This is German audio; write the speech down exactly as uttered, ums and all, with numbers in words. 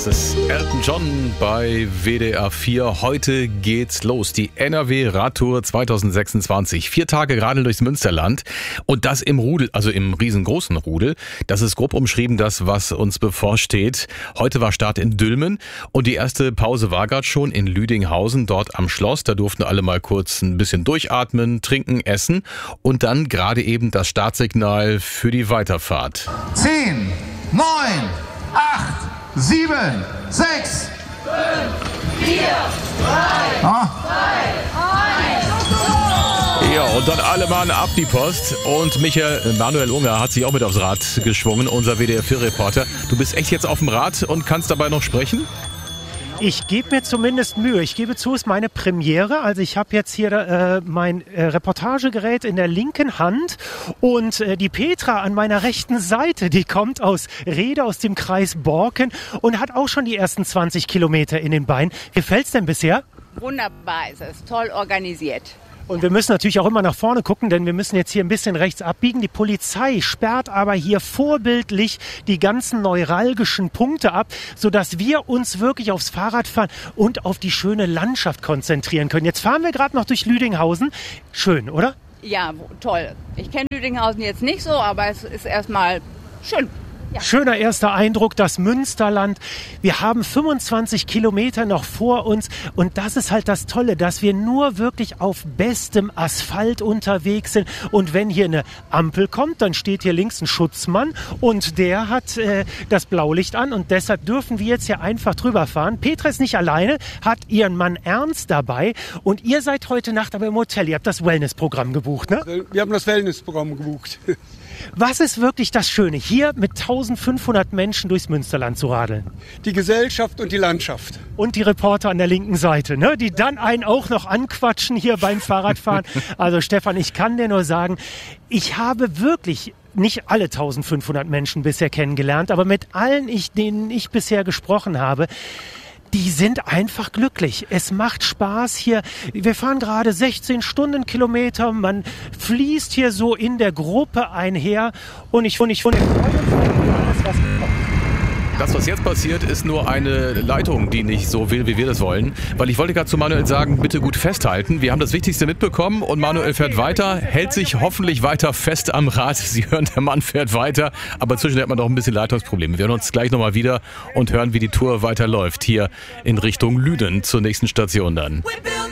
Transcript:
ist Elton John bei W D R vier. Heute geht's los. Die N R W-Radtour zwanzig sechsundzwanzig. Vier Tage gerade durchs Münsterland. Und das im Rudel, also im riesengroßen Rudel. Das ist grob umschrieben, das, was uns bevorsteht. Heute war Start in Dülmen. Und die erste Pause war gerade schon in Lüdinghausen, dort am Schloss. Da durften alle mal kurz ein bisschen durchatmen, trinken, essen. Und dann gerade eben das Startsignal für die Weiterfahrt. Zehn, neun, acht, sieben, sechs, fünf, vier, drei, zwei, eins. Ja, und dann alle Mann ab die Post. Und Michael, Manuel Unger hat sich auch mit aufs Rad geschwungen, unser W D R vier-Reporter. Du bist echt jetzt auf dem Rad und kannst dabei noch sprechen? Ich gebe mir zumindest Mühe. Ich gebe zu, es ist meine Premiere. Also ich habe jetzt hier äh, mein äh, Reportagegerät in der linken Hand und äh, die Petra an meiner rechten Seite, die kommt aus Rede, aus dem Kreis Borken und hat auch schon die ersten zwanzig Kilometer in den Beinen. Wie gefällt's denn bisher? Wunderbar ist es, toll organisiert. Und wir müssen natürlich auch immer nach vorne gucken, denn wir müssen jetzt hier ein bisschen rechts abbiegen. Die Polizei sperrt aber hier vorbildlich die ganzen neuralgischen Punkte ab, sodass wir uns wirklich aufs Fahrradfahren und auf die schöne Landschaft konzentrieren können. Jetzt fahren wir gerade noch durch Lüdinghausen. Schön, oder? Ja, toll. Ich kenne Lüdinghausen jetzt nicht so, aber es ist erstmal schön. Ja. Schöner erster Eindruck, das Münsterland. Wir haben fünfundzwanzig Kilometer noch vor uns und das ist halt das Tolle, dass wir nur wirklich auf bestem Asphalt unterwegs sind. Und wenn hier eine Ampel kommt, dann steht hier links ein Schutzmann und der hat äh, das Blaulicht an und deshalb dürfen wir jetzt hier einfach drüber fahren. Petra ist nicht alleine, hat ihren Mann Ernst dabei und ihr seid heute Nacht aber im Hotel. Ihr habt das Wellnessprogramm gebucht, ne? Wir haben das Wellnessprogramm gebucht. Was ist wirklich das Schöne, hier mit eintausendfünfhundert Menschen durchs Münsterland zu radeln? Die Gesellschaft und die Landschaft. Und die Reporter an der linken Seite, ne, die dann einen auch noch anquatschen hier beim Fahrradfahren. Also Stefan, ich kann dir nur sagen, ich habe wirklich nicht alle eintausendfünfhundert Menschen bisher kennengelernt, aber mit allen, ich, denen ich bisher gesprochen habe, die sind einfach glücklich. Es macht Spaß hier. Wir fahren gerade sechzehn Stundenkilometer. Man fließt hier so in der Gruppe einher. Und ich finde, ich finde, alles, was kommt. Das, was jetzt passiert, ist nur eine Leitung, die nicht so will, wie wir das wollen. Weil ich wollte gerade zu Manuel sagen, bitte gut festhalten. Wir haben das Wichtigste mitbekommen und Manuel fährt weiter, hält sich hoffentlich weiter fest am Rad. Sie hören, der Mann fährt weiter, aber zwischendurch hat man noch ein bisschen Leitungsprobleme. Wir hören uns gleich nochmal wieder und hören, wie die Tour weiterläuft. Hier in Richtung Lüden zur nächsten Station dann.